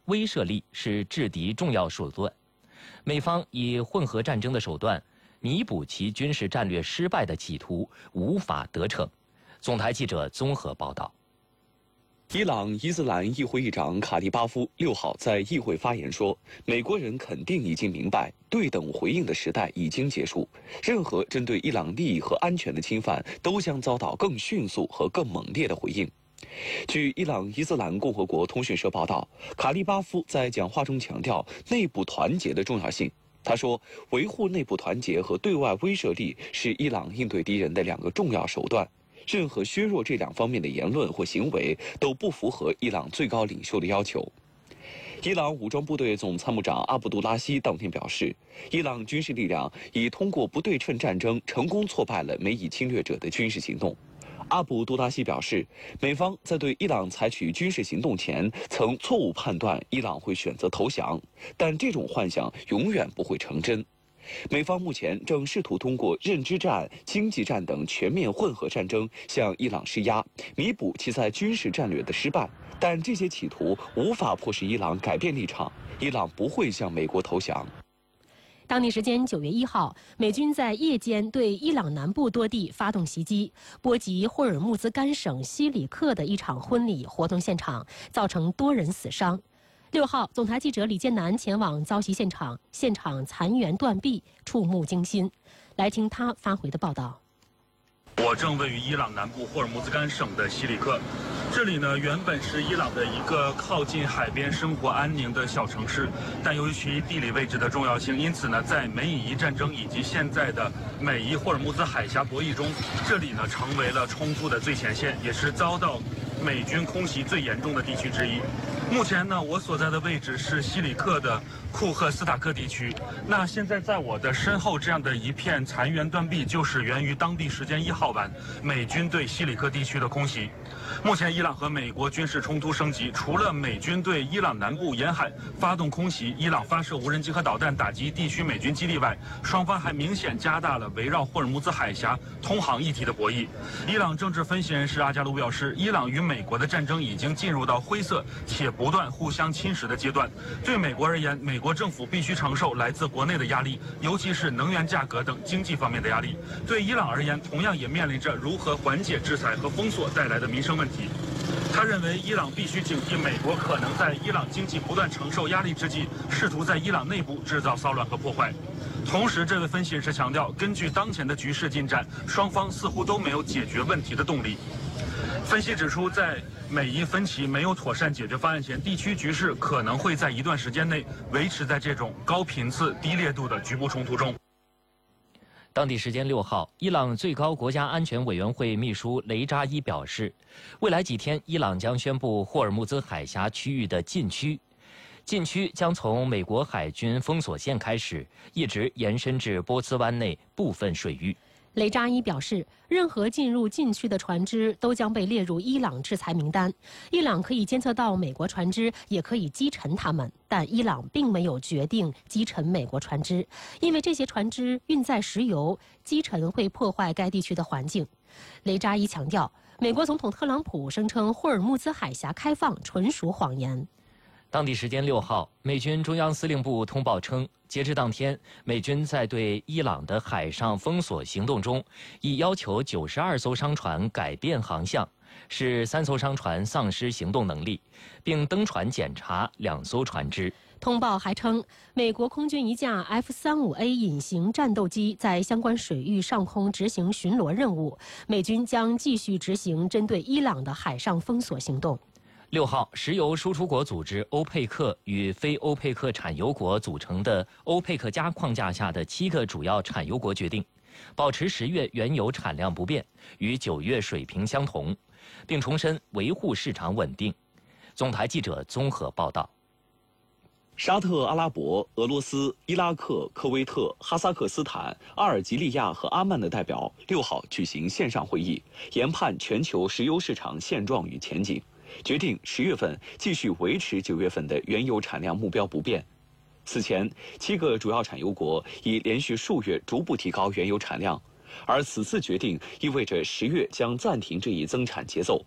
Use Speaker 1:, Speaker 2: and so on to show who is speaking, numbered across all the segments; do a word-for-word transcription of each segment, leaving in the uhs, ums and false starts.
Speaker 1: 威慑力是制敌重要手段。美方以混合战争的手段弥补其军事战略失败的企图无法得逞。总台记者综合报道。
Speaker 2: 伊朗伊斯兰议会议长卡利巴夫六号在议会发言说，美国人肯定已经明白，对等回应的时代已经结束，任何针对伊朗利益和安全的侵犯都将遭到更迅速和更猛烈的回应。据伊朗伊斯兰共和国通讯社报道，卡利巴夫在讲话中强调内部团结的重要性。他说，维护内部团结和对外威慑力是伊朗应对敌人的两个重要手段。任何削弱这两方面的言论或行为都不符合伊朗最高领袖的要求。伊朗武装部队总参谋长阿卜杜拉希当天表示，伊朗军事力量已通过不对称战争成功挫败了美以侵略者的军事行动。阿卜杜拉希表示，美方在对伊朗采取军事行动前曾错误判断伊朗会选择投降，但这种幻想永远不会成真。美方目前正试图通过认知战、经济战等全面混合战争向伊朗施压，弥补其在军事战略的失败，但这些企图无法迫使伊朗改变立场，伊朗不会向美国投降。
Speaker 3: 当地时间九月一号，美军在夜间对伊朗南部多地发动袭击，波及霍尔木兹干省西里克的一场婚礼活动现场，造成多人死伤。六号，总台记者李建南前往遭袭现场，现场残垣断壁，触目惊心。来听他发回的报道。
Speaker 4: 我正位于伊朗南部霍尔木兹干省的西里克，这里呢原本是伊朗的一个靠近海边、生活安宁的小城市，但由于其地理位置的重要性，因此呢，在美以伊战争以及现在的美伊霍尔木兹海峡博弈中，这里呢成为了冲突的最前线，也是遭到美军空袭最严重的地区之一。目前呢，我所在的位置是西里克的库赫斯塔克地区。那现在在我的身后这样的一片残垣断壁，就是源于当地时间一号晚美军对西里克地区的空袭。目前，伊朗和美国军事冲突升级，除了美军对伊朗南部沿海发动空袭，伊朗发射无人机和导弹打击地区美军基地外，双方还明显加大了围绕霍尔木兹海峡通航议题的博弈。伊朗政治分析人士阿加卢表示，伊朗与美国的战争已经进入到灰色且不断互相侵蚀的阶段。对美国而言，美国政府必须承受来自国内的压力，尤其是能源价格等经济方面的压力。对伊朗而言，同样也面临着如何缓解制裁和封锁带来的民生问题。他认为，伊朗必须警惕美国可能在伊朗经济不断承受压力之际，试图在伊朗内部制造骚乱和破坏。同时，这位分析人士强调，根据当前的局势进展，双方似乎都没有解决问题的动力。分析指出，在美伊分歧没有妥善解决方案前，地区局势可能会在一段时间内维持在这种高频次、低烈度的局部冲突中。
Speaker 1: 当地时间六号，伊朗最高国家安全委员会秘书雷扎伊表示，未来几天，伊朗将宣布霍尔木兹海峡区域的禁区。禁区将从美国海军封锁线开始，一直延伸至波斯湾内部分水域。
Speaker 3: 雷扎伊表示，任何进入禁区的船只都将被列入伊朗制裁名单。伊朗可以监测到美国船只，也可以击沉它们，但伊朗并没有决定击沉美国船只，因为这些船只运载石油，击沉会破坏该地区的环境。雷扎伊强调，美国总统特朗普声称霍尔木兹海峡开放纯属谎言。
Speaker 1: 当地时间六号，美军中央司令部通报称，截至当天，美军在对伊朗的海上封锁行动中，已要求九十二艘商船改变航向，使三艘商船丧失行动能力，并登船检查两艘船只。
Speaker 3: 通报还称，美国空军一架 F 三十五 A 隐形战斗机在相关水域上空执行巡逻任务，美军将继续执行针对伊朗的海上封锁行动。
Speaker 1: 六号，石油输出国组织欧佩克与非欧佩克产油国组成的欧佩克加框架下的七个主要产油国决定，保持十月原油产量不变，与九月水平相同，并重申维护市场稳定。总台记者综合报道。
Speaker 2: 沙特阿拉伯、俄罗斯、伊拉克、科威特、哈萨克斯坦、阿尔及利亚和阿曼的代表六号举行线上会议，研判全球石油市场现状与前景。决定十月份继续维持九月份的原油产量目标不变。此前，七个主要产油国已连续数月逐步提高原油产量，而此次决定意味着十月将暂停这一增产节奏。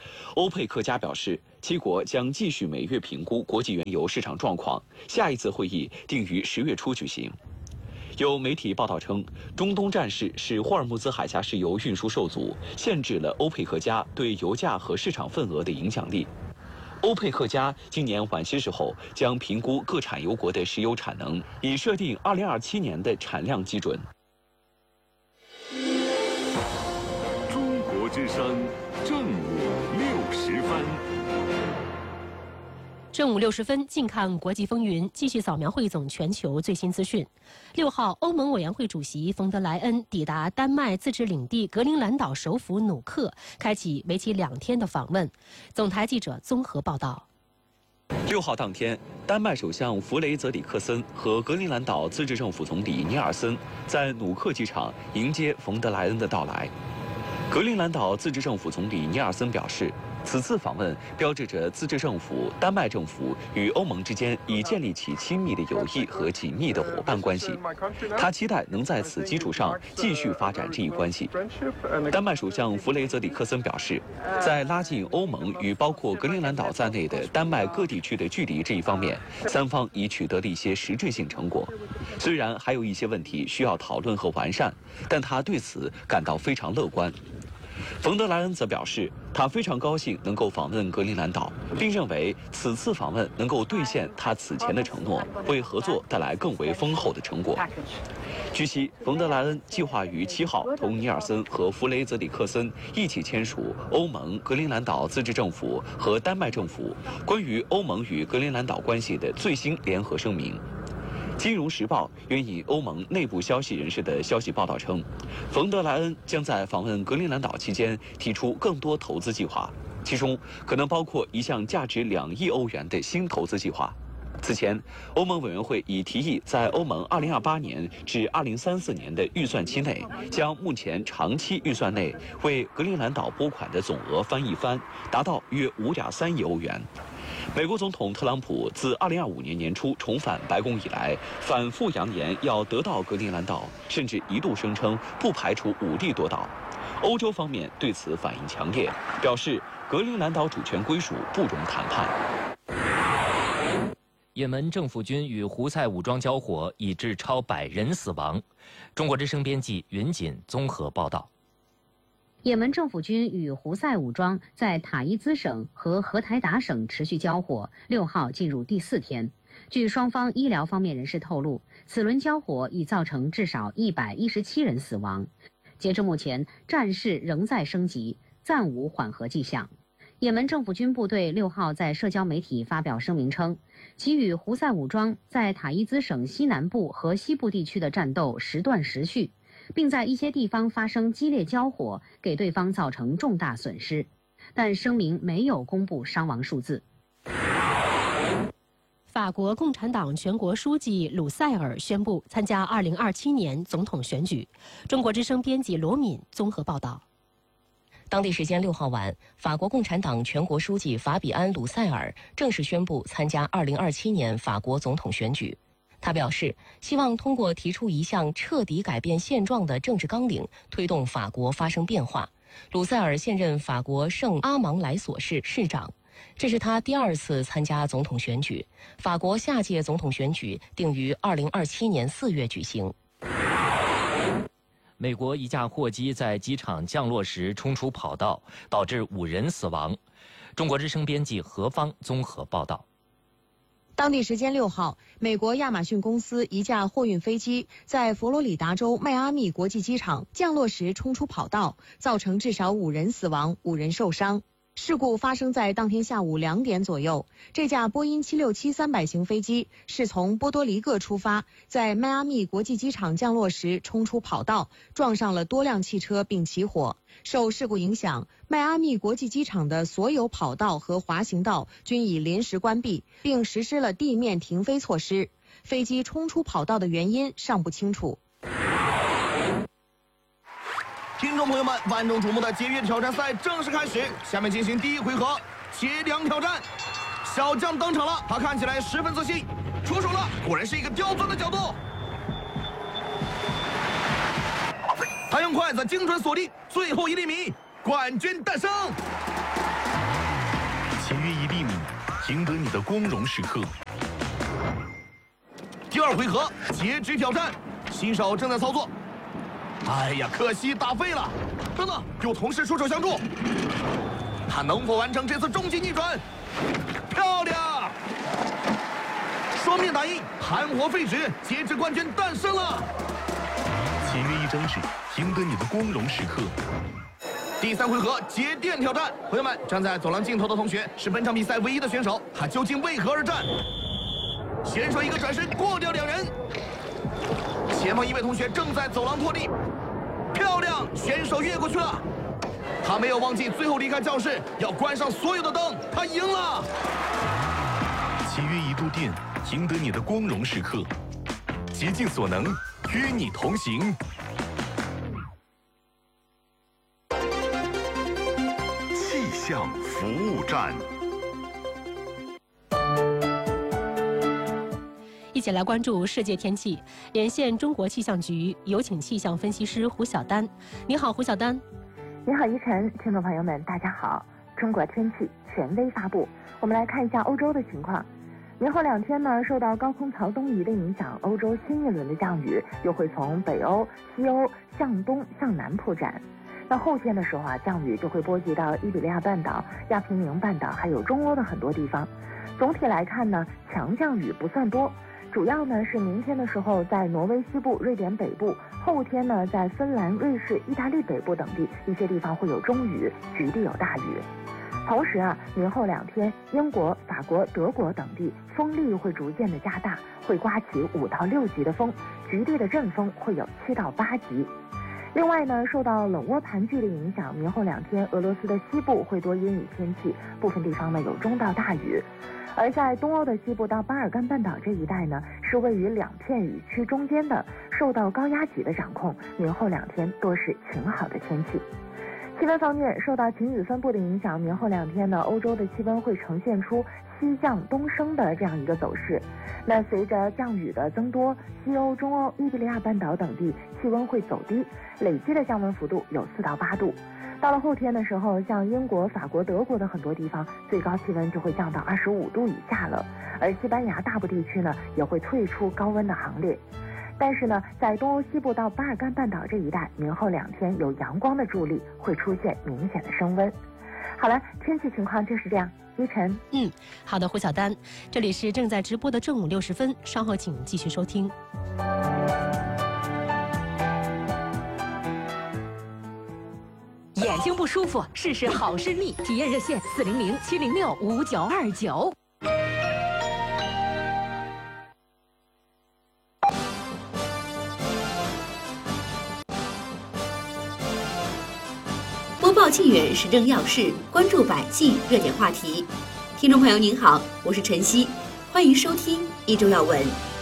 Speaker 2: 欧佩克加表示，七国将继续每月评估国际原油市场状况，下一次会议定于十月初举行。有媒体报道称，中东战事使霍尔木兹海峡石油运输受阻，限制了欧佩克加对油价和市场份额的影响力。欧佩克加今年晚些时候将评估各产油国的石油产能，以设定二零二七年的产量基准。
Speaker 5: 中国之声，正午六时分。
Speaker 3: 正午六十分，近看国际风云，继续扫描汇总全球最新资讯。六号，欧盟委员会主席冯德莱恩抵达丹麦自治领地格陵兰岛首府努克，开启为期两天的访问。总台记者综合报道。
Speaker 2: 六号当天，丹麦首相弗雷泽里克森和格陵兰岛自治政府总理尼尔森在努克机场迎接冯德莱恩的到来。格陵兰岛自治政府总理尼尔森表示，此次访问标志着自治政府丹麦政府与欧盟之间已建立起亲密的友谊和紧密的伙伴关系。他期待能在此基础上继续发展这一关系。丹麦首相弗雷泽里克森表示，在拉近欧盟与包括格陵兰岛在内的丹麦各地区的距离这一方面，三方已取得了一些实质性成果。虽然还有一些问题需要讨论和完善，但他对此感到非常乐观。冯德莱恩则表示，他非常高兴能够访问格陵兰岛，并认为此次访问能够兑现他此前的承诺，为合作带来更为丰厚的成果。据悉，冯德莱恩计划于七号同尼尔森和弗雷泽里克森一起签署欧盟、格陵兰岛自治政府和丹麦政府关于欧盟与格陵兰岛关系的最新联合声明。《金融时报》援引欧盟内部消息人士的消息报道称，冯德莱恩将在访问格陵兰岛期间提出更多投资计划，其中可能包括一项价值两亿欧元的新投资计划。此前，欧盟委员会已提议在欧盟二零二八年至二零三四年的预算期内，将目前长期预算内为格陵兰岛拨款的总额翻一番，达到约五点三亿欧元。美国总统特朗普自二零二五年年初重返白宫以来，反复扬言要得到格陵兰岛，甚至一度声称不排除武力夺岛。欧洲方面对此反应强烈，表示格陵兰岛主权归属不容谈判。
Speaker 1: 也门政府军与胡塞武装交火，已致超百人死亡。中国之声编辑云锦综合报道。
Speaker 6: 也门政府军与胡塞武装在塔伊兹省和荷台达省持续交火，六号进入第四天。据双方医疗方面人士透露，此轮交火已造成至少一百一十七人死亡。截至目前，战事仍在升级，暂无缓和迹象。也门政府军部队六号在社交媒体发表声明称，其与胡塞武装在塔伊兹省西南部和西部地区的战斗时断时续，并在一些地方发生激烈交火，给对方造成重大损失，但声明没有公布伤亡数字。
Speaker 3: 法国共产党全国书记鲁塞尔宣布参加二零二七年总统选举。中国之声编辑罗敏综合报道。
Speaker 7: 当地时间六号晚，法国共产党全国书记法比安·鲁塞尔正式宣布参加二零二七年法国总统选举。他表示，希望通过提出一项彻底改变现状的政治纲领，推动法国发生变化。鲁塞尔现任法国圣阿芒莱索市市长，这是他第二次参加总统选举。法国下届总统选举定于二零二七年四月举行。
Speaker 1: 美国一架货机在机场降落时冲出跑道，导致五人死亡。中国之声编辑何芳综合报道。
Speaker 8: 当地时间六号，美国亚马逊公司一架货运飞机在佛罗里达州迈阿密国际机场降落时冲出跑道，造成至少五人死亡、五人受伤。事故发生在当天下午两点左右。这架波音七六七三百型飞机是从波多黎各出发，在迈阿密国际机场降落时冲出跑道，撞上了多辆汽车并起火。受事故影响，迈阿密国际机场的所有跑道和滑行道均已临时关闭，并实施了地面停飞措施。飞机冲出跑道的原因尚不清楚。
Speaker 9: 听众朋友们，万众瞩目的节约挑战赛正式开始，下面进行第一回合切梁挑战。小将登场了，他看起来十分自信，出手了，果然是一个刁钻的角度。他用筷子精准锁定最后一厘米，冠军诞生。
Speaker 5: 赢得你的光荣时刻。
Speaker 9: 第二回合截肢挑战，新手正在操作。哎呀，可惜打废了。等等，有同事出手相助，他能否完成这次终极逆转？漂亮！双面打印，含活废纸，截肢冠军诞生了。
Speaker 5: 签约一张纸，赢得你的光荣时刻。
Speaker 9: 第三回合节电挑战，朋友们，站在走廊尽头的同学是本场比赛唯一的选手，他究竟为何而战？选手一个转身过掉两人，前方一位同学正在走廊拖地，漂亮，选手越过去了。他没有忘记最后离开教室要关上所有的灯，他赢了。
Speaker 5: 签约一度电，赢得你的光荣时刻。竭尽所能，与你同行。
Speaker 10: 气象服务站，
Speaker 3: 一起来关注世界天气，连线中国气象局，有请气象分析师胡晓丹。你好，胡晓丹。
Speaker 11: 你好，依晨，听众朋友们，大家好。中国天气权威发布，我们来看一下欧洲的情况。明后两天呢，受到高空槽东移的影响，欧洲新一轮的降雨又会从北欧、西欧向东向南铺展。那后天的时候啊，降雨就会波及到伊比利亚半岛、亚平宁半岛还有中欧的很多地方。总体来看呢，强降雨不算多，主要呢是明天的时候在挪威西部、瑞典北部，后天呢在芬兰、瑞士、意大利北部等地一些地方会有中雨，局地有大雨。同时啊，明后两天，英国、法国、德国等地风力会逐渐的加大，会刮起五到六级的风，局地的阵风会有七到八级。另外呢，受到冷涡盘踞的影响，明后两天俄罗斯的西部会多阴雨天气，部分地方呢有中到大雨。而在东欧的西部到巴尔干半岛这一带呢，是位于两片雨区中间的，受到高压脊的掌控，明后两天多是晴好的天气。气温方面，受到晴雨分布的影响，明后两天呢，欧洲的气温会呈现出西降东升的这样一个走势。那随着降雨的增多，西欧、中欧、伊比利亚半岛等地气温会走低，累计的降温幅度有四到八度。到了后天的时候，像英国、法国、德国的很多地方，最高气温就会降到二十五度以下了。而西班牙大部地区呢，也会退出高温的行列。但是呢，在东欧西部到巴尔干半岛这一带，明后两天有阳光的助力，会出现明显的升温。好了，天气情况就是这样。依晨，
Speaker 3: 嗯，好的，胡晓丹，这里是正在直播的正午六十分，稍后请继续收听。
Speaker 12: 眼睛不舒服，试试好视力，体验热线四零零七零六五九二九。
Speaker 13: 播报沁远时政要事，关注百姓热点话题。听众朋友您好，我是晨曦，欢迎收听一周要闻。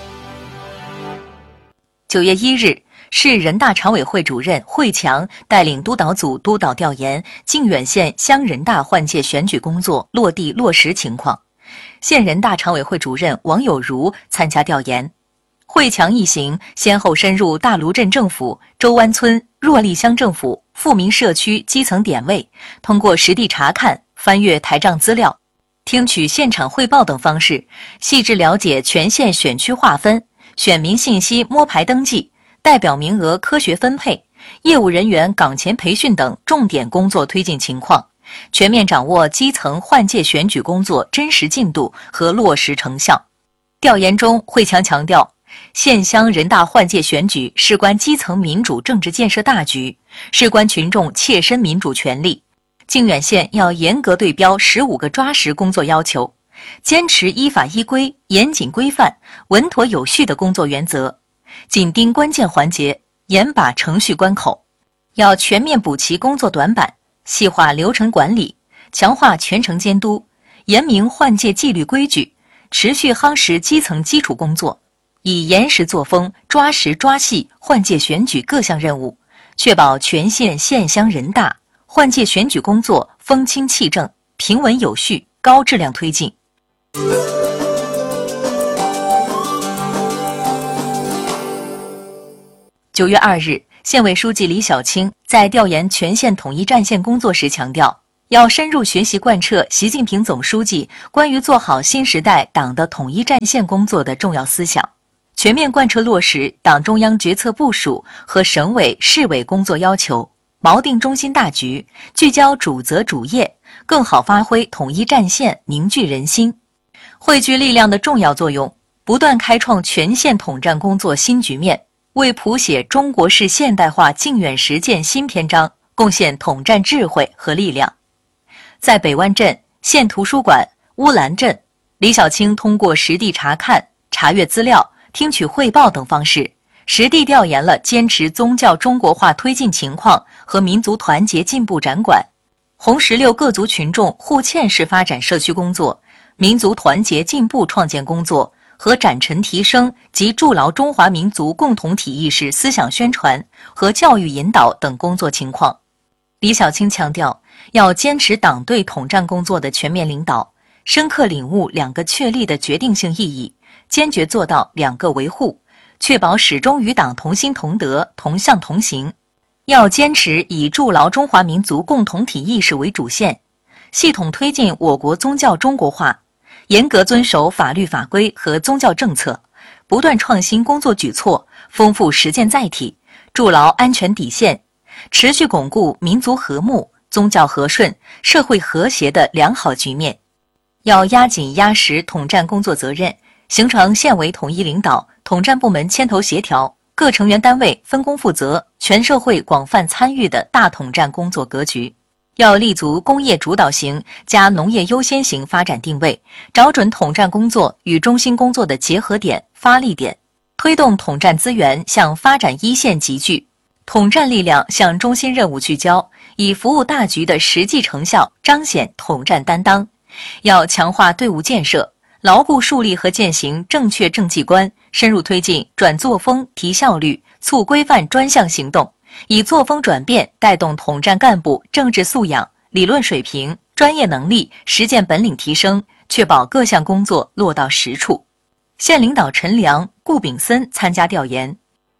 Speaker 7: 九月一日，市人大常委会主任惠强带领督导组督导调研靖远县乡人大换届选举工作落地落实情况。县人大常委会主任王有如参加调研。惠强一行先后深入大芦镇政府、周湾村、若利乡政府、富民社区基层点位，通过实地查看、翻阅台账资料、听取现场汇报等方式，细致了解全县选区划分、选民信息摸排登记、代表名额科学分配、业务人员岗前培训等重点工作推进情况，全面掌握基层换届选举工作真实进度和落实成效。调研中，惠强强调，县乡人大换届选举事关基层民主政治建设大局，事关群众切身民主权利。靖远县要严格对标十五个抓实工作要求，坚持依法依规、严谨规范、稳妥有序的工作原则，紧盯关键环节，严把程序关口。要全面补齐工作短板，细化流程管理，强化全程监督，严明换届纪律规矩，持续夯实基层基础工作，以严实作风抓实抓细换届选举各项任务，确保全县县乡人大换届选举工作风清气正、平稳有序、高质量推进。九月二日，县委书记李小青在调研全县统一战线工作时强调，
Speaker 14: 要深入学习贯彻习近平总书记关于做好新时代党的统一战线工作的重要思想，全面贯彻落实党中央决策部署和省委市委工作要求，锚定中心大局，聚焦主责主业，更好发挥统一战线，凝聚人心，汇聚力量的重要作用，不断开创全线统战工作新局面，为谱写中国式现代化靖远实践新篇章贡献统战智慧和力量。在北湾镇、县图书馆、乌兰镇，李小青通过实地查看、查阅资料、听取汇报等方式，实地调研了坚持宗教中国化推进情况和民族团结进步展馆、红十六各族群众互嵌式发展社区工作、民族团结进步创建工作和展陈提升及筑牢中华民族共同体意识思想宣传和教育引导等工作情况。李小青强调，要坚持党对统战工作的全面领导，深刻领悟两个确立的决定性意义，坚决做到两个维护，确保始终与党同心同德、同向同行。要坚持以筑牢中华民族共同体意识为主线，系统推进我国宗教中国化，严格遵守法律法规和宗教政策，不断创新工作举措，丰富实践载体，筑牢安全底线，持续巩固民族和睦、宗教和顺、社会和谐的良好局面。要压紧压实统战工作责任，形成县委统一领导、统战部门牵头协调、各成员单位分工负责、全社会广泛参与的大统战工作格局。要立足工业主导型加农业优先型发展定位，找准统战工作与中心工作的结合点、发力点，推动统战资源向发展一线集聚，统战力量向中心任务聚焦，以服务大局的实际成效彰显统战担当。要强化队伍建设，牢固树立和践行正确政绩观，深入推进转作风、提效率、促规范专项行动，以作风转变带动统战干部政治素养、理论水平、专业能力、实践本领提升，确保各项工作落到实处。县领导陈良、顾炳森参加调研。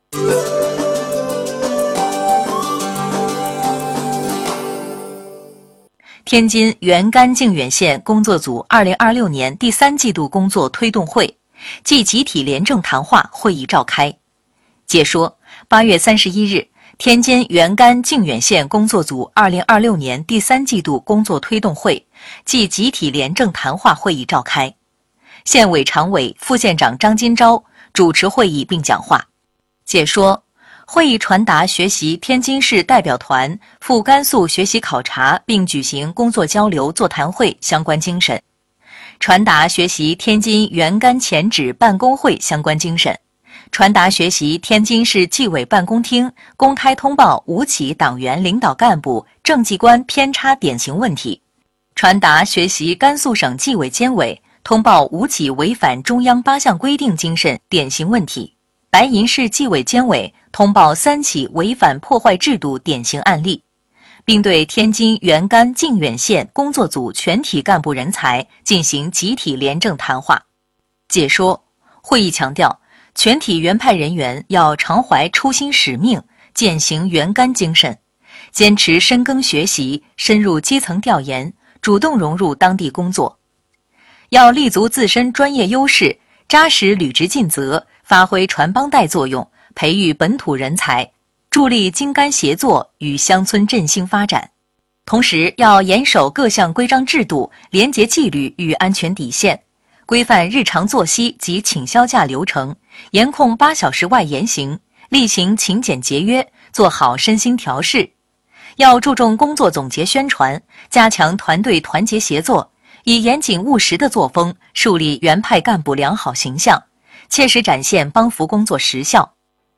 Speaker 14: 天津原甘靖远县工作组二零二六年第三季度工作推动会暨集体廉政谈话会议召开。解说：八月三十一日，天津原甘靖远县工作组二零二六年第三季度工作推动会暨集体廉政谈话会议召开。县委常委、副县长张金钊主持会议并讲话。解说：会议传达学习天津市代表团赴甘肃学习考察并举行工作交流座谈会相关精神，传达学习天津原甘前址办公会相关精神，传达学习天津市纪委办公厅公开通报五起党员领导干部政绩观偏差典型问题，传达学习甘肃省纪委监委通报五起违反中央八项规定精神典型问题，白银市纪委监委通报三起违反破坏制度典型案例，并对天津原甘靖远县工作组全体干部人才进行集体廉政谈话。解说：会议强调，全体原派人员要常怀初心使命，践行原甘精神，坚持深耕学习，深入基层调研，主动融入当地工作。要立足自身专业优势，扎实履职尽责，发挥传帮带作用，培育本土人才，助力京甘协作与乡村振兴发展。同时要严守各项规章制度、廉洁纪律与安全底线，规范日常作息及请销假流程，严控八小时外严行，厉行勤俭节约，做好身心调试。要注重工作总结宣传，加强团队团结协作，以严谨务实的作风树立原派干部良好形象，切实展现帮扶工作实效。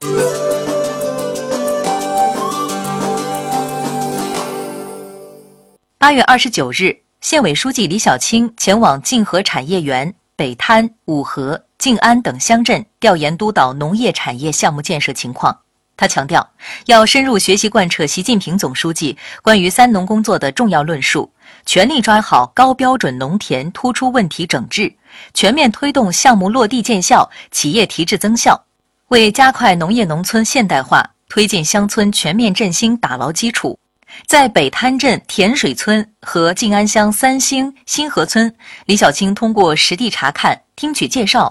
Speaker 14: 八月二十九日，县委书记李小青前往泾河产业园、北滩、五河、静安等乡镇调研督导农业产业项目建设情况。他强调，要深入学习贯彻习近平总书记关于三农工作的重要论述，全力抓好高标准农田突出问题整治，全面推动项目落地见效、企业提质增效，为加快农业农村现代化、推进乡村全面振兴打牢基础。 在北滩镇甜水村和静安乡三星新河村，李小青通过实地查看、听取介绍，